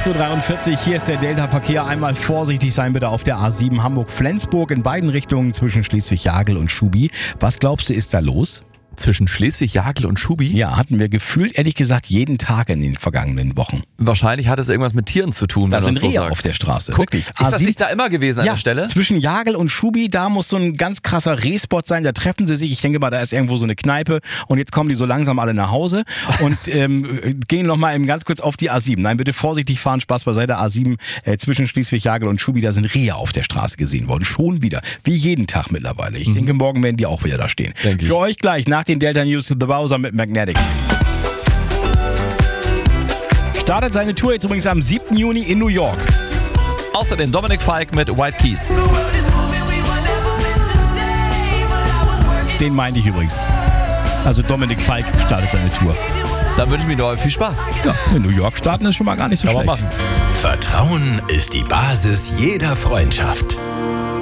8.43 Uhr, hier ist der Delta-Verkehr. Einmal vorsichtig sein bitte auf der A7 Hamburg-Flensburg in beiden Richtungen zwischen Schleswig-Jagel und Schubi. Was glaubst du, ist da los? Zwischen Schleswig-Jagel und Schubi? Ja, hatten wir gefühlt, ehrlich gesagt, jeden Tag in den vergangenen Wochen. Wahrscheinlich hat es irgendwas mit Tieren zu tun, Da wenn sind du so Rehe sagst. auf der Straße. Guck, Wirklich. ist das nicht da immer gewesen an der Stelle? Zwischen Jagel und Schubi, da muss so ein ganz krasser Rehspot sein. Da treffen sie sich. Ich denke mal, da ist irgendwo so eine Kneipe. Und jetzt kommen die so langsam alle nach Hause und gehen nochmal eben ganz kurz auf die A7. Nein, bitte vorsichtig fahren, Spaß beiseite. A7 zwischen Schleswig-Jagel und Schubi, da sind Rehe auf der Straße gesehen worden. Schon wieder. Wie jeden Tag mittlerweile. Ich denke, morgen werden die auch wieder da stehen. Denk ich. Für euch gleich nach den Delta News The Bowser mit Magnetic. Startet seine Tour jetzt übrigens am 7. Juni in New York. Außerdem Dominic Fike mit White Keys. Den meinte ich übrigens. Also Dominic Fike startet seine Tour. Da wünsche ich mir doch viel Spaß. Ja, in New York starten ist schon mal gar nicht so Kann man schlecht. machen. Vertrauen ist die Basis jeder Freundschaft.